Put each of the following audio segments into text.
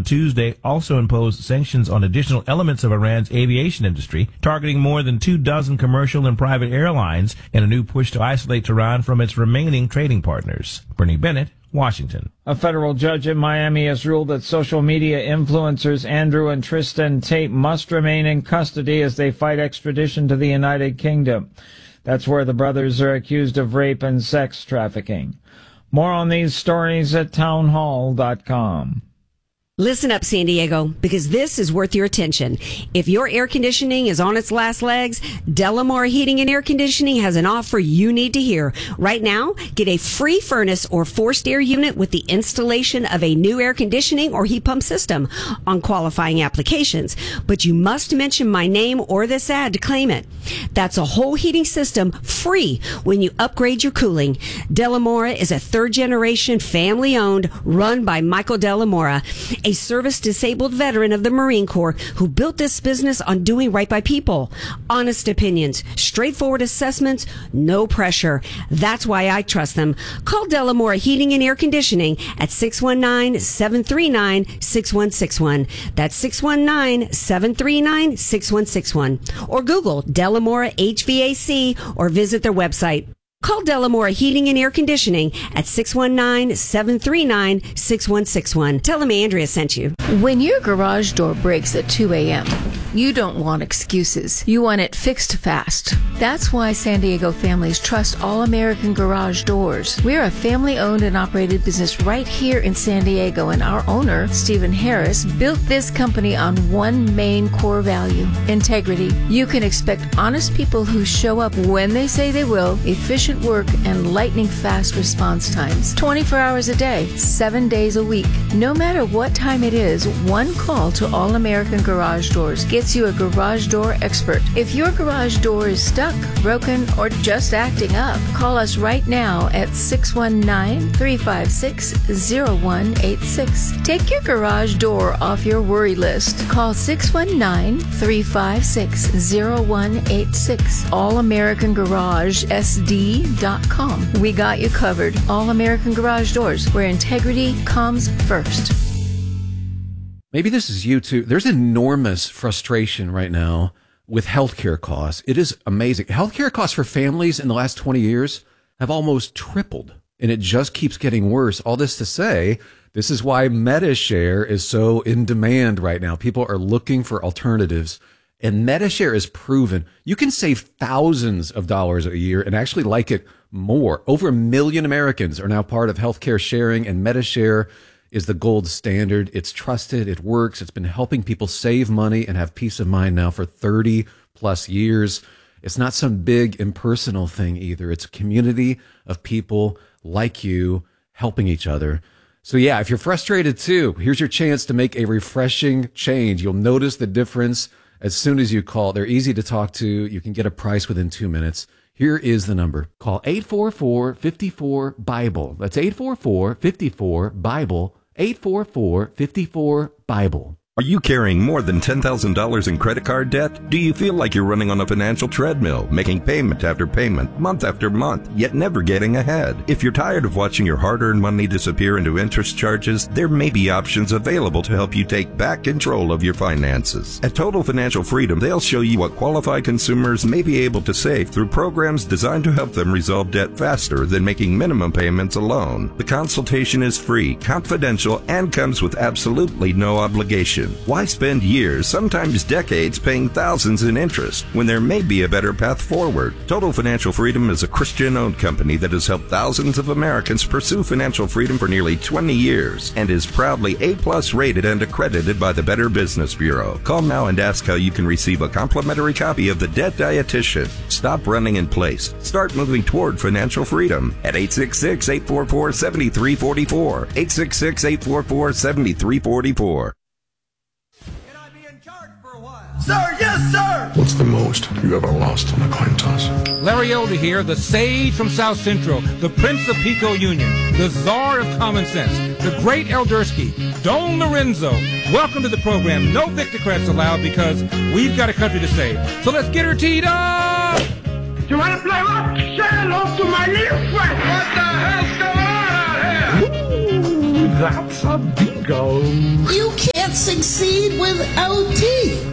on Tuesday also imposed sanctions on additional elements of Iran's aviation industry, targeting more than 24 commercial and private airlines in a new push to isolate Tehran from its remaining trading partners. Bernie Bennett, Washington. A federal judge in Miami has ruled that social media influencers Andrew and Tristan Tate must remain in custody as they fight extradition to the United Kingdom. That's where the brothers are accused of rape and sex trafficking. More on these stories at townhall.com. Listen up, San Diego, because this is worth your attention. If your air conditioning is on its last legs, Delamore Heating and Air Conditioning has an offer you need to hear. Right now, get a free furnace or forced air unit with the installation of a new air conditioning or heat pump system on qualifying applications. But you must mention my name or this ad to claim it. That's a whole heating system free when you upgrade your cooling. Delamora is a third-generation, family-owned, run by Michael Delamora, a service-disabled veteran of the Marine Corps who built this business on doing right by people. Honest opinions, straightforward assessments, no pressure. That's why I trust them. Call Delamora Heating and Air Conditioning at 619-739-6161. That's 619-739-6161. Or Google Delamora HVAC or visit their website. Call Delamora Heating and Air Conditioning at 619-739-6161. Tell them Andrea sent you. When your garage door breaks at 2 a.m., you don't want excuses. You want it fixed fast. That's why San Diego families trust All American Garage Doors. We're a family-owned and operated business right here in San Diego, and our owner, Stephen Harris, built this company on one main core value: integrity. You can expect honest people who show up when they say they will, efficient work, and lightning-fast response times. 24 hours a day, 7 days a week. No matter what time it is, one call to All American Garage Doors gets you a garage door expert. If your garage door is stuck, broken, or just acting up, call us right now at 619-356-0186. Take your garage door off your worry list. Call 619-356-0186. AllAmericanGarageSD.com. We got you covered. All American Garage Doors, where integrity comes first. Maybe this is you too. There's enormous frustration right now with healthcare costs. It is amazing. Healthcare costs for families in the last 20 years have almost tripled, and it just keeps getting worse. All this to say, this is why MediShare is so in demand right now. People are looking for alternatives, and MediShare is proven. You can save thousands of dollars a year and actually like it more. Over 1 million Americans are now part of healthcare sharing, and MediShare is the gold standard. It's trusted. It works. It's been helping people save money and have peace of mind now for 30 plus years. It's not some big impersonal thing either. It's a community of people like you helping each other. So yeah, if you're frustrated too, here's your chance to make a refreshing change. You'll notice the difference as soon as you call. They're easy to talk to. You can get a price within 2 minutes. Here is the number. Call 844-54-BIBLE. That's 844-54-BIBLE. 844-54-BIBLE. Are you carrying more than $10,000 in credit card debt? Do you feel like you're running on a financial treadmill, making payment after payment, month after month, yet never getting ahead? If you're tired of watching your hard-earned money disappear into interest charges, there may be options available to help you take back control of your finances. At Total Financial Freedom, they'll show you what qualified consumers may be able to save through programs designed to help them resolve debt faster than making minimum payments alone. The consultation is free, confidential, and comes with absolutely no obligation. Why spend years, sometimes decades, paying thousands in interest when there may be a better path forward? Total Financial Freedom is a Christian-owned company that has helped thousands of Americans pursue financial freedom for nearly 20 years and is proudly A+ rated and accredited by the Better Business Bureau. Call now and ask how you can receive a complimentary copy of The Debt Dietitian. Stop running in place. Start moving toward financial freedom at 866-844-7344. 866-844-7344. Sir, yes, sir! What's the most you ever lost on a coin toss? Larry Elder here, the sage from South Central, the Prince of Pico Union, the czar of common sense, the great Eldersky, Don Lorenzo. Welcome to the program. No Victocrats allowed because we've got a country to save. So let's get her teed up! You want to play what? Say hello to my little friend! What the hell's going on out here? Ooh, that's a bingo. You can't with OT.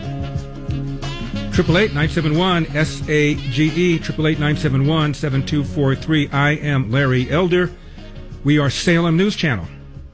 888-971-SAGE, 888-971-7243. I am Larry Elder. We are Salem News Channel.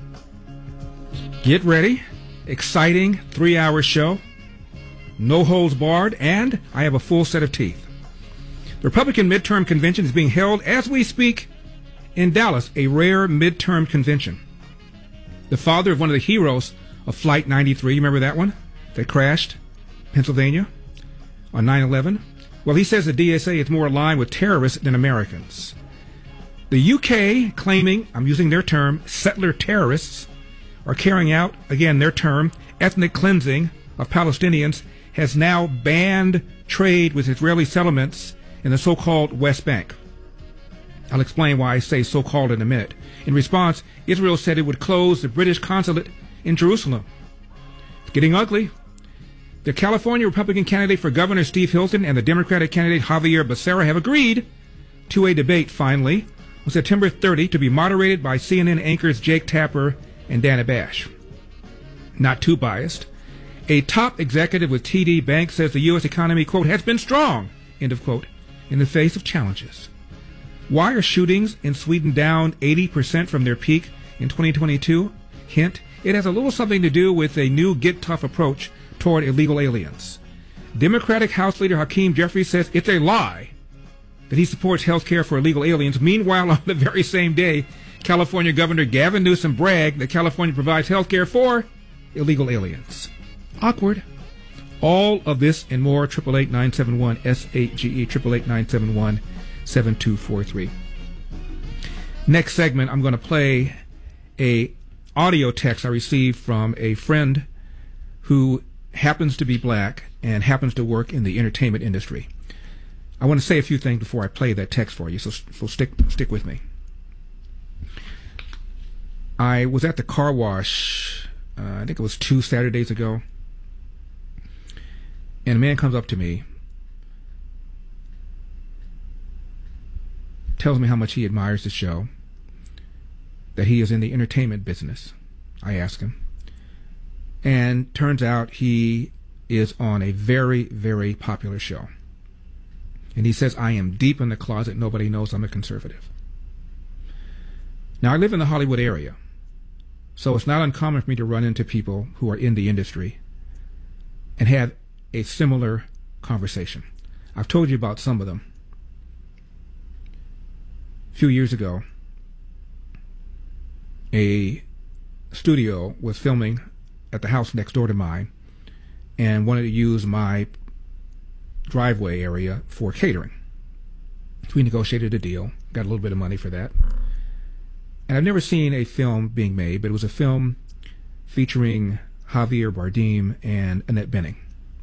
Get ready. Exciting 3-hour show. No holds barred, and I have a full set of teeth. The Republican midterm convention is being held as we speak in Dallas, a rare midterm convention. The father of one of the heroes of Flight 93, you remember that one that crashed Pennsylvania on 9/11? Well, he says the DSA is more aligned with terrorists than Americans. The UK claiming, I'm using their term, settler terrorists are carrying out, again their term, ethnic cleansing of Palestinians, has now banned trade with Israeli settlements in the so-called West Bank. I'll explain why I say so-called in a minute. In response, Israel said it would close the British consulate in Jerusalem. It's getting ugly. The California Republican candidate for governor, Steve Hilton, and the Democratic candidate, Javier Becerra, have agreed to a debate, finally, on September 30, to be moderated by CNN anchors Jake Tapper and Dana Bash. Not too biased. A top executive with TD Bank says the U.S. economy, quote, has been strong, end of quote, in the face of challenges. Why are shootings in Sweden down 80% from their peak in 2022? Hint, it has a little something to do with a new get tough approach toward illegal aliens. Democratic House Leader Hakeem Jeffries says it's a lie that he supports health care for illegal aliens. Meanwhile, on the very same day, California Governor Gavin Newsom bragged that California provides health care for illegal aliens. Awkward. All of this and more, 888-971-SAGE, 888-971-7243. Next segment, I'm going to play a audio text I received from a friend who happens to be black and happens to work in the entertainment industry. I want to say a few things before I play that text for you, so stick with me. I was at the car wash, I think it was 2 Saturdays ago, and a man comes up to me, tells me how much he admires the show, that he is in the entertainment business. I ask him. And turns out he is on a very, very popular show. And he says, I am deep in the closet. Nobody knows I'm a conservative. Now, I live in the Hollywood area, so it's not uncommon for me to run into people who are in the industry and have a similar conversation. I've told you about some of them. A few years ago, a studio was filming at the house next door to mine and wanted to use my driveway area for catering. So we negotiated a deal, got a little bit of money for that. And I've never seen a film being made, but it was a film featuring Javier Bardem and Annette Bening.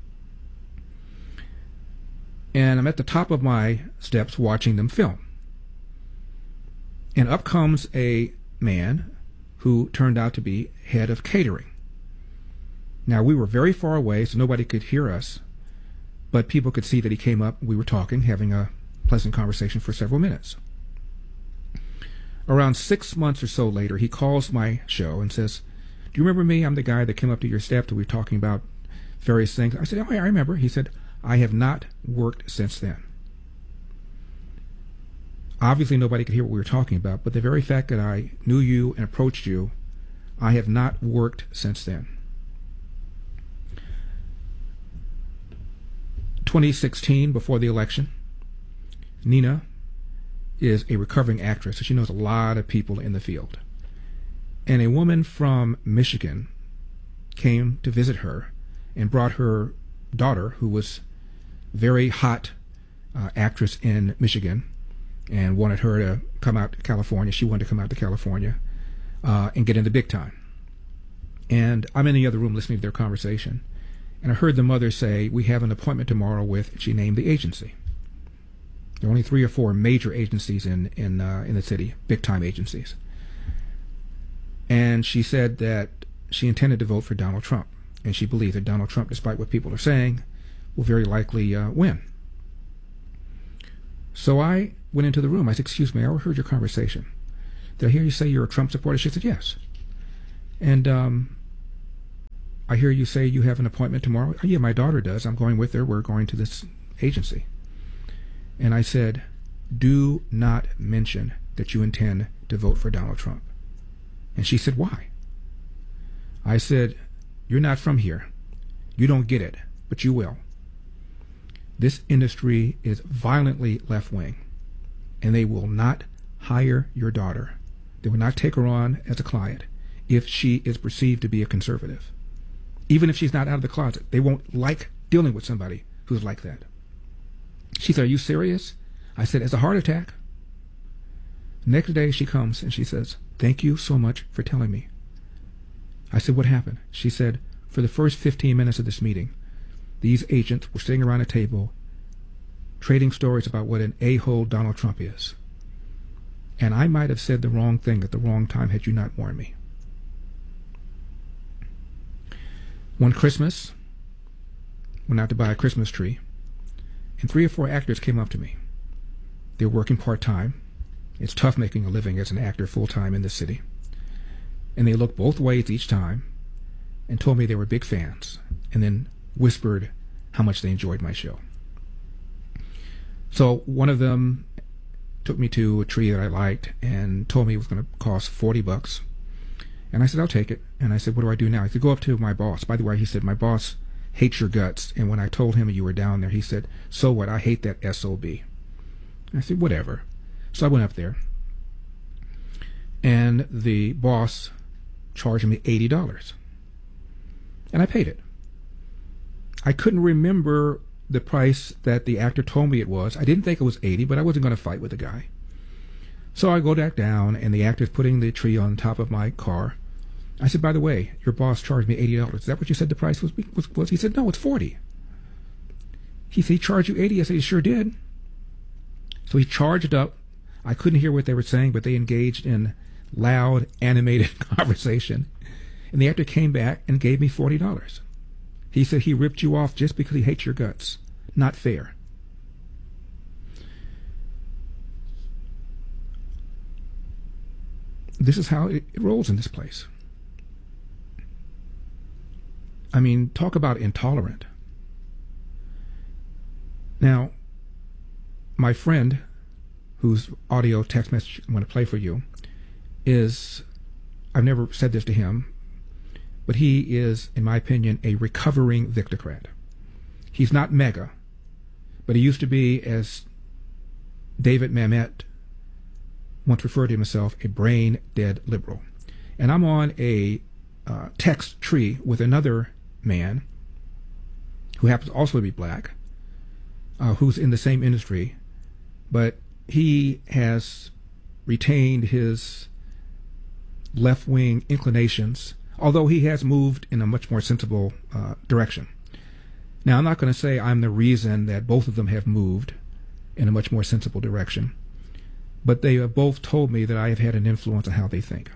And I'm at the top of my steps watching them film. And up comes a man who turned out to be head of catering. Now, we were very far away, so nobody could hear us, but people could see that he came up, we were talking, having a pleasant conversation for several minutes. Around 6 months or so later, he calls my show and says, do you remember me? I'm the guy that came up to your staff that we were talking about various things. I said, oh, yeah, I remember. He said, I have not worked since then. Obviously, nobody could hear what we were talking about, but the very fact that I knew you and approached you, I have not worked since then. 2016, before the election, Nina is a recovering actress, so she knows a lot of people in the field. And a woman from Michigan came to visit her and brought her daughter, who was very hot actress in Michigan, and wanted her to come out to California. She wanted to come out to California and get into big time. And I'm in the other room listening to their conversation. And I heard the mother say, we have an appointment tomorrow with, she named the agency. There are only 3 or 4 major agencies in the city, big-time agencies. And she said that she intended to vote for Donald Trump. And she believed that Donald Trump, despite what people are saying, will very likely win. So I went into the room. I said, excuse me, I overheard your conversation. Did I hear you say you're a Trump supporter? She said, yes. And I hear you say you have an appointment tomorrow. Oh, yeah, my daughter does. I'm going with her. We're going to this agency. And I said, do not mention that you intend to vote for Donald Trump. And she said, why? I said, you're not from here. You don't get it, but you will. This industry is violently left-wing, and they will not hire your daughter. They will not take her on as a client if she is perceived to be a conservative. Even if she's not out of the closet, they won't like dealing with somebody who's like that. She said, are you serious? I said, it's a heart attack. Next day she comes and she says, thank you so much for telling me. I said, what happened? She said, for the first 15 minutes of this meeting, these agents were sitting around a table trading stories about what an a-hole Donald Trump is. And I might have said the wrong thing at the wrong time had you not warned me. One Christmas, went out to buy a Christmas tree, and 3 or 4 actors came up to me. They were working part-time. It's tough making a living as an actor full-time in this city. And they looked both ways each time and told me they were big fans, and then whispered how much they enjoyed my show. So one of them took me to a tree that I liked and told me it was going to cost $40. And I said, I'll take it. And I said, what do I do now? He said, go up to my boss. By the way, he said, my boss hates your guts. And when I told him you were down there, he said, so what? I hate that SOB. I said, whatever. So I went up there. And the boss charged me $80. And I paid it. I couldn't remember the price that the actor told me it was. I didn't think it was $80, but I wasn't going to fight with the guy. So I go back down, and the actor's putting the tree on top of my car. I said, by the way, your boss charged me $80. Is that what you said the price was? He said, no, it's $40. He said, he charged you $80. I said, he sure did. So he charged up. I couldn't hear what they were saying, but they engaged in loud, animated conversation. And the actor came back and gave me $40. He said he ripped you off just because he hates your guts. Not fair. This is how it rolls in this place. I mean, talk about intolerant. Now, my friend, whose audio text message I'm going to play for you, is, I've never said this to him, but he is, in my opinion, a recovering Victocrat. He's not mega, but he used to be, as David Mamet once referred to himself, a brain-dead liberal. And I'm on a text tree with another man who happens also to be black, who's in the same industry, but he has retained his left-wing inclinations, although he has moved in a much more sensible direction. Now, I'm not going to say I'm the reason that both of them have moved in a much more sensible direction, but they have both told me that I have had an influence on how they think.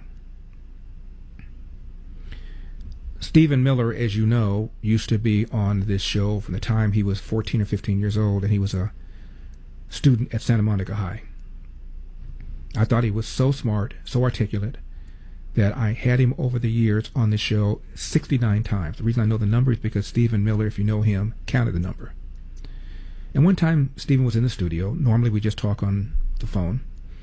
Stephen Miller, as you know, used to be on this show from the time he was 14 or 15 years old, and he was a student at Santa Monica High. I thought he was so smart, so articulate, that I had him over the years on the show 69 times. The reason I know the number is because Stephen Miller, if you know him, counted the number. And one time Stephen was in the studio. Normally we just talk on the phone.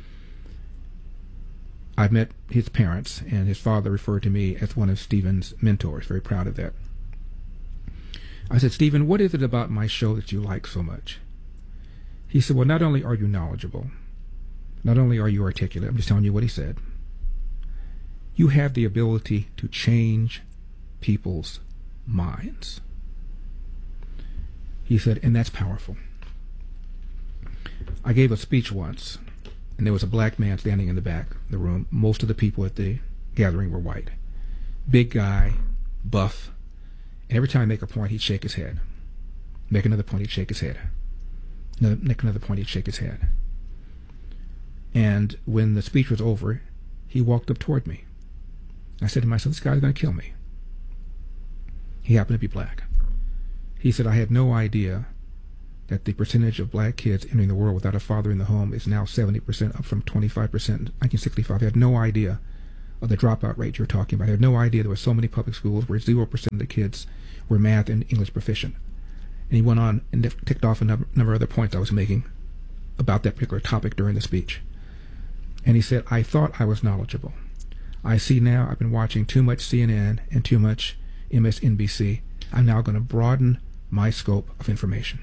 I met his parents, and his father referred to me as one of Stephen's mentors. Very proud of that. I said, Stephen, what is it about my show that you like so much? He said, well, not only are you knowledgeable, not only are you articulate, I'm just telling you what he said, you have the ability to change people's minds. He said, and that's powerful. I gave a speech once, and there was a black man standing in the back of the room. Most of the people at the gathering were white. Big guy, buff, and every time I make a point, he'd shake his head. Make another point, he'd shake his head. Make another point, he'd shake his head. And when the speech was over, he walked up toward me. I said to myself, this guy's going to kill me. He happened to be black. He said, I had no idea that the percentage of black kids entering the world without a father in the home is now 70%, up from 25% in 1965. I had no idea of the dropout rate you're talking about. I had no idea there were so many public schools where 0% of the kids were math and English proficient. And he went on and ticked off a number of other points I was making about that particular topic during the speech. And he said, I thought I was knowledgeable. I see now I've been watching too much CNN and too much MSNBC. I'm now going to broaden my scope of information.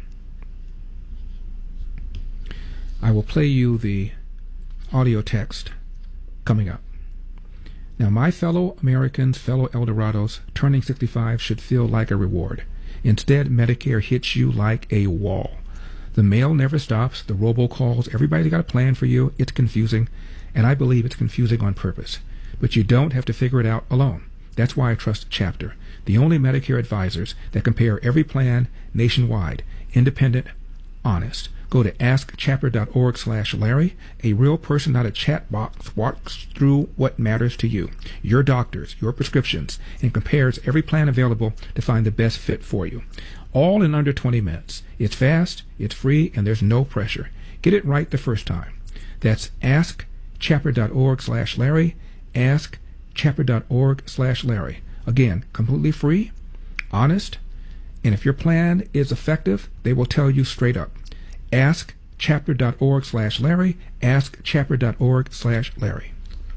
I will play you the audio text coming up. Now, my fellow Americans, fellow Eldorados, turning 65 should feel like a reward. Instead, Medicare hits you like a wall. The mail never stops, the robocalls, everybody's got a plan for you. It's confusing, and I believe it's confusing on purpose. But you don't have to figure it out alone. That's why I trust Chapter, the only Medicare advisors that compare every plan nationwide, independent, honest. Go to askchapter.org/Larry. A real person, not a chat box, walks through what matters to you, your doctors, your prescriptions, and compares every plan available to find the best fit for you. All in under 20 minutes. It's fast, it's free, and there's no pressure. Get it right the first time. That's askchapter.org/Larry, askchapter.org/Larry. Again, completely free, honest, and if your plan is effective, they will tell you straight up. askchapter.org/Larry, askchapter.org/Larry.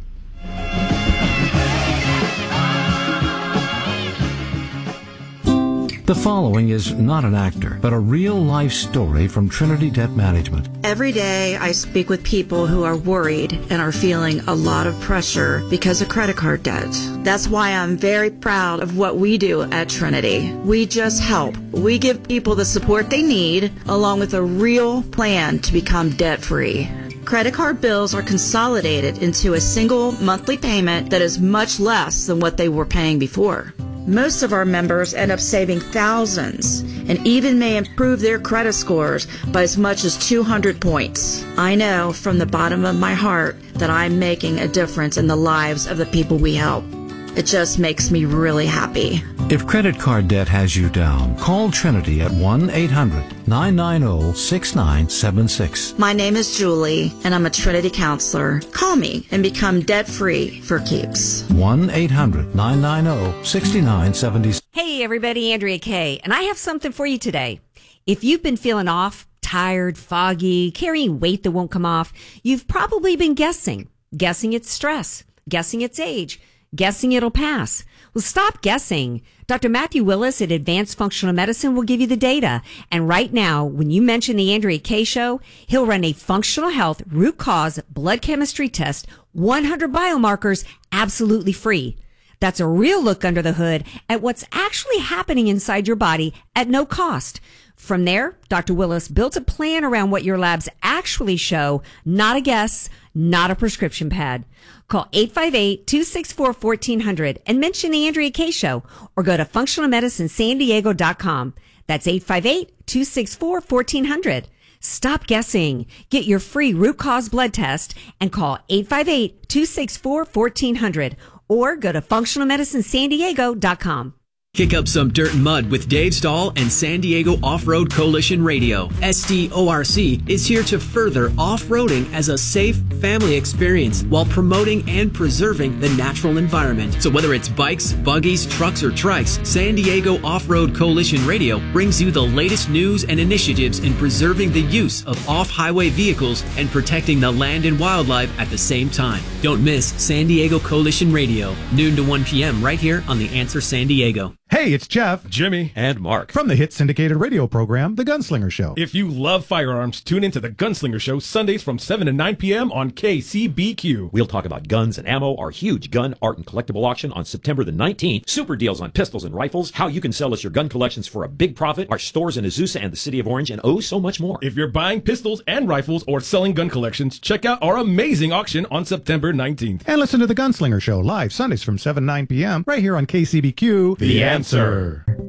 The following is not an actor, but a real-life story from Trinity Debt Management. Every day I speak with people who are worried and are feeling a lot of pressure because of credit card debt. That's why I'm very proud of what we do at Trinity. We just help. We give people the support they need, along with a real plan to become debt-free. Credit card bills are consolidated into a single monthly payment that is much less than what they were paying before. Most of our members end up saving thousands and even may improve their credit scores by as much as 200 points. I know from the bottom of my heart that I'm making a difference in the lives of the people we help. It just makes me really happy. If credit card debt has you down, call Trinity at 1-800-990-6976. My name is Julie, and I'm a Trinity counselor. Call me and become debt-free for keeps. 1-800-990-6976. Hey everybody, Andrea Kay, and I have something for you today. If you've been feeling off, tired, foggy, carrying weight that won't come off, you've probably been guessing. Guessing it's stress, guessing it's age, guessing it'll pass. Well, stop guessing. Dr. Matthew Willis at Advanced Functional Medicine will give you the data. And right now, when you mention the Andrea Kay Show, he'll run a functional health root cause blood chemistry test, 100 biomarkers, absolutely free. That's a real look under the hood at what's actually happening inside your body at no cost. From there, Dr. Willis built a plan around what your labs actually show, not a guess, not a prescription pad. Call 858-264-1400 and mention the Andrea Kay Show or go to functionalmedicinesandiego.com. That's 858-264-1400. Stop guessing. Get your free root cause blood test and call 858-264-1400 or go to functionalmedicinesandiego.com. Kick up some dirt and mud with Dave Stahl and San Diego Off-Road Coalition Radio. SDORC is here to further off-roading as a safe family experience while promoting and preserving the natural environment. So whether it's bikes, buggies, trucks, or trikes, San Diego Off-Road Coalition Radio brings you the latest news and initiatives in preserving the use of off-highway vehicles and protecting the land and wildlife at the same time. Don't miss San Diego Coalition Radio, noon to 1 p.m. right here on The Answer San Diego. Hey, it's Jeff, Jimmy, and Mark from the hit syndicated radio program, The Gunslinger Show. If you love firearms, tune into The Gunslinger Show Sundays from 7 to 9 p.m. on KCBQ. We'll talk about guns and ammo, our huge gun, art, and collectible auction on September the 19th, super deals on pistols and rifles, how you can sell us your gun collections for a big profit, our stores in Azusa and the City of Orange, and oh, so much more. If you're buying pistols and rifles or selling gun collections, check out our amazing auction on September 19th. And listen to The Gunslinger Show live Sundays from 7 to 9 p.m. right here on KCBQ. The Answer.